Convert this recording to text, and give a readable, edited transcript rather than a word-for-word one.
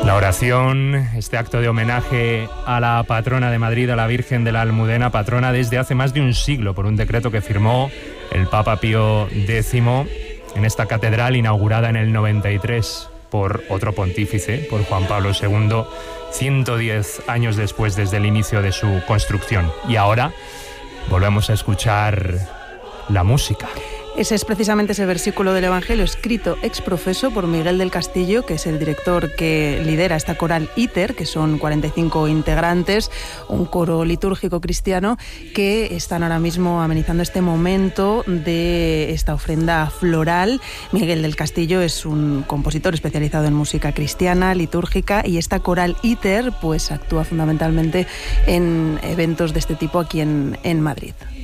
La oración, este acto de homenaje a la patrona de Madrid, a la Virgen de la Almudena, patrona desde hace más de un siglo por un decreto que firmó el Papa Pío X en esta catedral inaugurada en el 93 por otro pontífice, por Juan Pablo II, 110 años después desde el inicio de su construcción. Y ahora volvemos a escuchar la música. Ese es precisamente ese versículo del Evangelio escrito ex profeso por Miguel del Castillo, que es el director que lidera esta coral ITER, que son 45 integrantes, un coro litúrgico cristiano, que están ahora mismo amenizando este momento de esta ofrenda floral. Miguel del Castillo es un compositor especializado en música cristiana, litúrgica, y esta coral ITER pues actúa fundamentalmente en eventos de este tipo aquí en Madrid.